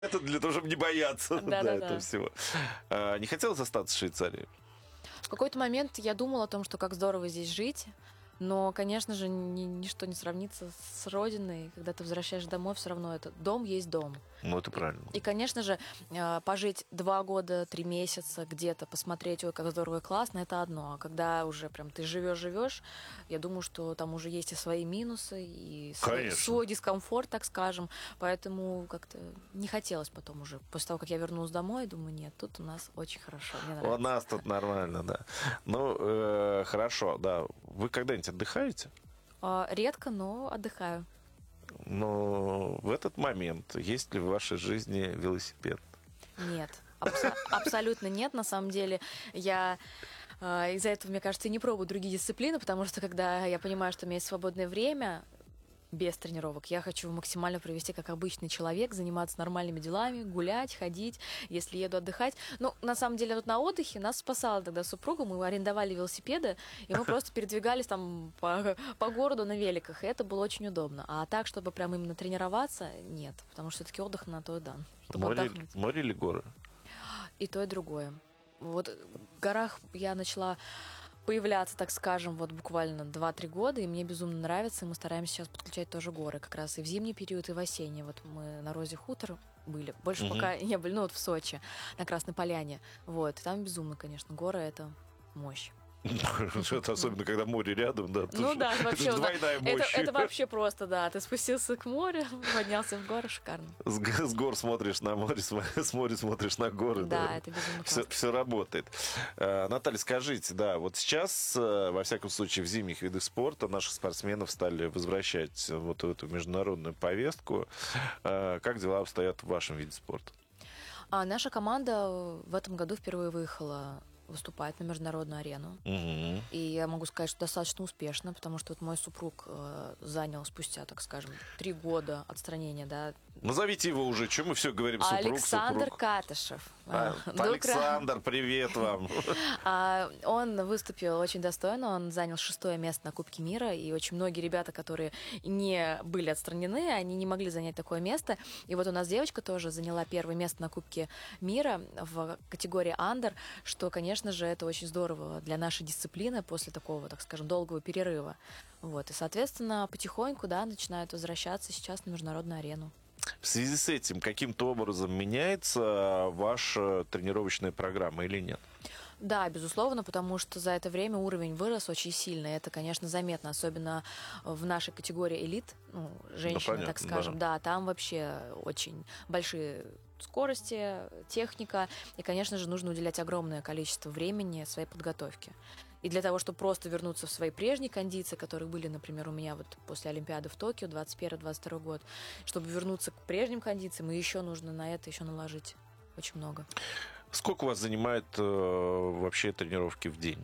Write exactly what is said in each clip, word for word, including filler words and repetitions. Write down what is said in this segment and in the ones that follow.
Это для того, чтобы не бояться да, Да-да-да. этого всего. А, не хотелось остаться в Швейцарии? В какой-то момент я думала о том, что как здорово здесь жить, но, конечно же, ни- ничто не сравнится с родиной. Когда ты возвращаешь домой, все равно это дом есть дом. Ну, это правильно. И, конечно же, э, пожить два года, три месяца где-то, посмотреть, ой, как здорово и классно, это одно. А когда уже прям ты живешь-живешь, я думаю, что там уже есть и свои минусы, и свой, Конечно. свой дискомфорт, так скажем. Поэтому как-то не хотелось потом уже. После того, как я вернулась домой, думаю, нет, тут у нас очень хорошо. Мне У нравится. нас тут нормально, да. Ну, э, хорошо, да. Вы когда-нибудь отдыхаете? А, Редко, но отдыхаю. Но в этот момент есть ли в вашей жизни велосипед? Нет, абсо- абсолютно нет. На самом деле, я э, из-за этого, мне кажется, и не пробую другие дисциплины, потому что когда я понимаю, что у меня есть свободное время без тренировок, я хочу максимально провести как обычный человек, заниматься нормальными делами, гулять, ходить, если еду отдыхать. Ну, на самом деле, вот на отдыхе нас спасала тогда супруга, мы арендовали велосипеды, и мы просто передвигались там по, по городу на великах, и это было очень удобно. А так, чтобы прям именно тренироваться, нет, потому что все-таки отдых на то и дан, чтобы Море, отдохнуть. море или горы? И то, и другое. Вот в горах я начала появляться, так скажем, вот буквально два-три года, и мне безумно нравится, и мы стараемся сейчас подключать тоже горы, как раз и в зимний период, и в осенний. Вот мы на Розе Хутор были, больше Мгм. пока не были, ну вот в Сочи, на Красной Поляне. Вот, и там безумно, конечно, горы — это мощь. Это особенно, когда море рядом, да. Ну тоже- да, это вообще, же да, двойная это, мощь. это вообще просто, да, ты спустился к морю, поднялся в горы, шикарно. С, г- с гор смотришь на море, с мо- с моря смотришь на горы. Да, это безумно Все, классно. все работает. Э, Наталья, скажите, да, вот сейчас, э, во всяком случае, в зимних видах спорта наших спортсменов стали возвращать вот эту международную повестку. Э, Как дела обстоят в вашем виде спорта? А наша команда в этом году впервые выехала выступать на международную арену. Мгм. И я могу сказать, что достаточно успешно, потому что вот мой супруг э, занял спустя, так скажем, три года отстранения, да. Назовите его уже, чем мы все говорим, супруг, Александр супруг. Катышев. А, А, ну, Александр, привет вам. А, Он выступил очень достойно, он занял шестое место на Кубке мира, и очень многие ребята, которые не были отстранены, они не могли занять такое место. И вот у нас девочка тоже заняла первое место на Кубке мира в категории андер, что, конечно же, это очень здорово для нашей дисциплины после такого, так скажем, долгого перерыва. Вот. И, соответственно, потихоньку, да, начинают возвращаться сейчас на международную арену. В связи с этим каким-то образом меняется ваша тренировочная программа или нет? Да, безусловно, потому что за это время уровень вырос очень сильно. И это, конечно, заметно, особенно в нашей категории элит, ну, женщины, понятно, так скажем. Да. там вообще очень большие скорости, техника. И, конечно же, нужно уделять огромное количество времени своей подготовке. И для того, чтобы просто вернуться в свои прежние кондиции, которые были, например, у меня вот после Олимпиады в Токио двадцать первый двадцать второй год, чтобы вернуться к прежним кондициям, и еще нужно на это еще наложить очень много. Сколько у вас занимает э, вообще тренировки в день?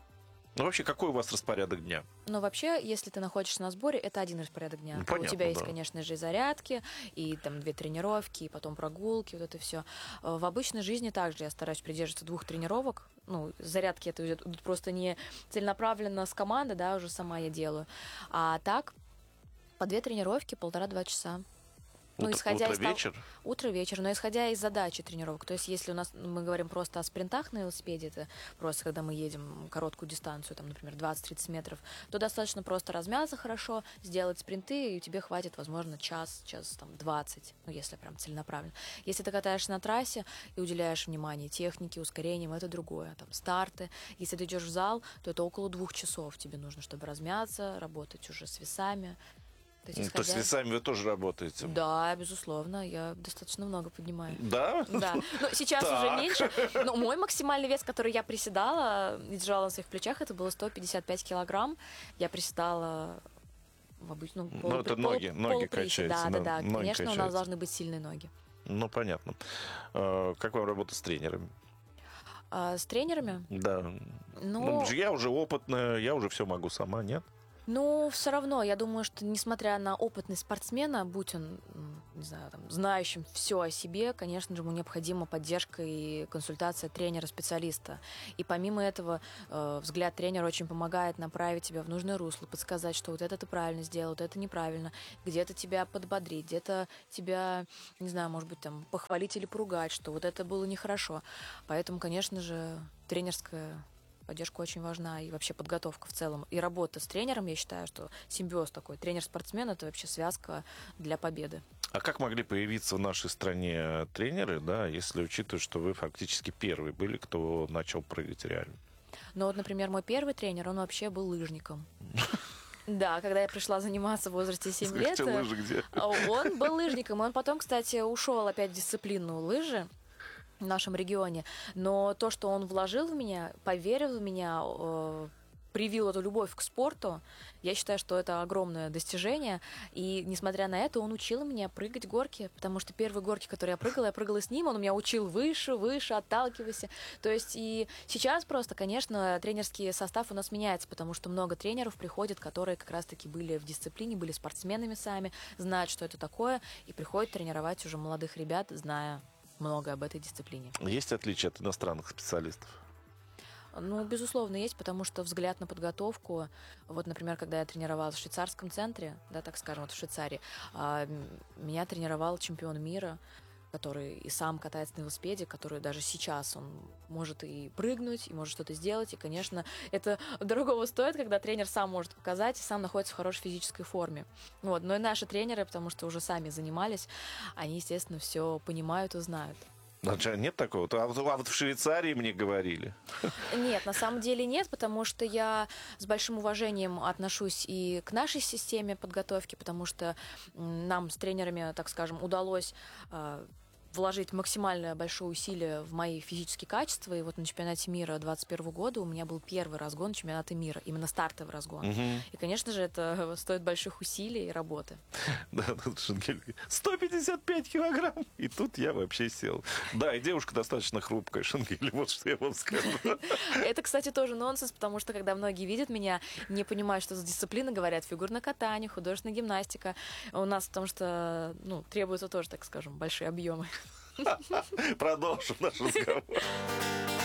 Ну, вообще, какой у вас распорядок дня? Но вообще, если ты находишься на сборе, это один распорядок дня. Ну, у понятно, тебя есть, да. конечно же, и зарядки, и там две тренировки, и потом прогулки, вот это все. В обычной жизни также я стараюсь придерживаться двух тренировок. Ну, зарядки это идут просто не целенаправленно с команды, да, уже сама я делаю. А так, по две тренировки, полтора-два часа. Ну, Утро, исходя утро, из того- вечер? Утро-вечер, но исходя из задачи тренировок. То есть, если у нас мы говорим просто о спринтах на велосипеде, это просто когда мы едем короткую дистанцию, там, например, двадцать-тридцать метров, то достаточно просто размяться хорошо, сделать спринты, и тебе хватит, возможно, час, час там двадцать, ну, если прям целенаправленно. Если ты катаешься на трассе и уделяешь внимание технике, ускорениям, это другое. Там старты. Если ты идешь в зал, то это около двух часов тебе нужно, чтобы размяться, работать уже с весами. То есть, Ну, То есть с исходя- весами вы тоже работаете? Да, безусловно, я достаточно много поднимаю. Да? Да, но сейчас Так. уже меньше. Но мой максимальный вес, который я приседала и держала на своих плечах, это было сто пятьдесят пять килограмм. Я приседала в обычном Ну, полу- это полу- ноги, ноги полуприседе. качаются, Да, да, да, да. ноги Конечно, у нас качаются. должны быть сильные ноги. Ну, понятно. Э, Как вам работа с тренерами? А с тренерами? Да. Ну, Ну, я уже опытная, я уже все могу сама, нет? Ну, все равно, я думаю, что несмотря на опытность спортсмена, будь он, м, не знаю, там, знающим все о себе, конечно же, ему необходима поддержка и консультация тренера-специалиста. И помимо этого, э, взгляд тренера очень помогает направить тебя в нужное русло, подсказать, что вот это ты правильно сделал, вот это неправильно, где-то тебя подбодрить, где-то тебя, не знаю, может быть, там, похвалить или поругать, что вот это было нехорошо. Поэтому, конечно же, тренерская поддержка очень важна, и вообще подготовка в целом. И работа с тренером, я считаю, что симбиоз такой. Тренер-спортсмен — это вообще связка для победы. А как могли появиться в нашей стране тренеры, да, если учитывать, что вы фактически первые были, кто начал прыгать реально? Но вот, например, мой первый тренер, он вообще был лыжником. Да, когда я пришла заниматься в возрасте семь лет, Скажите, лыжи где? он был лыжником. И он потом, кстати, ушел опять в дисциплину лыжи в нашем регионе. Но то, что он вложил в меня, поверил в меня, э, привил эту любовь к спорту, я считаю, что это огромное достижение. И, несмотря на это, он учил меня прыгать горки, потому что первые горки, которые я прыгала, я прыгала с ним, он меня учил выше, выше, отталкивайся. То есть и сейчас просто, конечно, тренерский состав у нас меняется, потому что много тренеров приходят, которые как раз-таки были в дисциплине, были спортсменами сами, знают, что это такое, и приходят тренировать уже молодых ребят, зная много об этой дисциплине. Есть отличия от иностранных специалистов? Ну, безусловно, есть, потому что взгляд на подготовку, вот, например, когда я тренировалась в швейцарском центре, да, так скажем, вот в Швейцарии, а, м, меня тренировал чемпион мира, который и сам катается на велосипеде, который даже сейчас он может и прыгнуть, и может что-то сделать, и, конечно, это дорогого стоит, когда тренер сам может показать и сам находится в хорошей физической форме. Вот. Но и наши тренеры, потому что уже сами занимались, они, естественно, все понимают и знают. Значит, нет такого? А вот, а вот в Швейцарии мне говорили. Нет, на самом деле нет, потому что я с большим уважением отношусь и к нашей системе подготовки, потому что м, нам с тренерами, так скажем, удалось э, вложить максимально большое усилие в мои физические качества. И вот на чемпионате мира двадцать первого года у меня был первый разгон чемпионата мира, именно стартовый разгон. Мгм. И, конечно же, это стоит больших усилий и работы. Да, тут Шенгель сто пятьдесят пять килограмм. И тут я вообще сел. Да, и девушка достаточно хрупкая, Шенгель, вот что я вам скажу. Это, кстати, тоже нонсенс, потому что, когда многие видят меня, не понимают, что за дисциплина, говорят фигурное катание, художественная гимнастика. У нас, потому что, ну, требуются тоже, так скажем, большие объемы. Продолжим наш разговор.